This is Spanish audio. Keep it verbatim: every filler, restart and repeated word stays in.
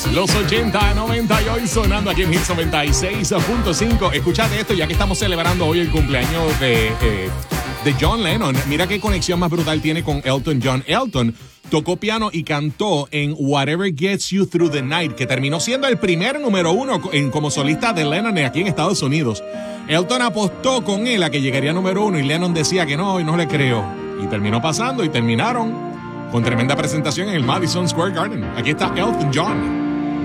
Los ochenta, noventa y hoy sonando aquí en Hits noventa y seis punto cinco. Escuchate esto, ya que estamos celebrando hoy el cumpleaños de, eh, de John Lennon. Mira qué conexión más brutal tiene con Elton John. Elton tocó piano y cantó en Whatever Gets You Through the Night, que terminó siendo el primer número uno en, como solista de Lennon aquí en Estados Unidos. Elton apostó con él a que llegaría número uno y Lennon decía que no y no le creo. Y terminó pasando y terminaron con tremenda presentación en el Madison Square Garden. Aquí está Elton John.